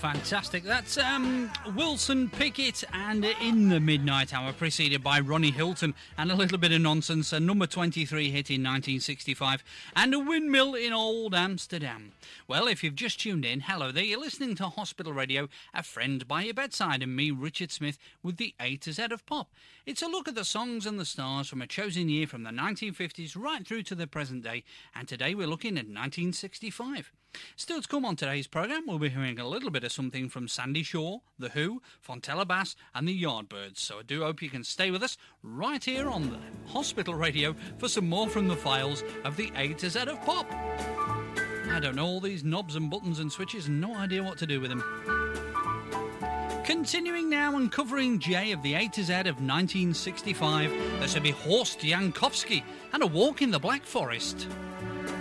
Fantastic. That's Wilson Pickett and In the Midnight Hour, preceded by Ronnie Hilton and A Little Bit of Nonsense, a number 23 hit in 1965, and A Windmill in Old Amsterdam. Well, if you've just tuned in, hello there. You're listening to Hospital Radio, a friend by your bedside, and me, Richard Smith, with the A to Z of pop. It's a look at the songs and the stars from a chosen year from the 1950s right through to the present day, and today we're looking at 1965. Still to come on today's programme, we'll be hearing a little bit of something from Sandy Shaw, The Who, Fontella Bass and the Yardbirds, so I do hope you can stay with us right here on the Hospital Radio for some more from the files of the A to Z of pop. I don't know all these knobs and buttons and switches, no idea what to do with them. Continuing now and covering J of the A to Z of 1965, this will be Horst Jankowski and A Walk in the Black Forest.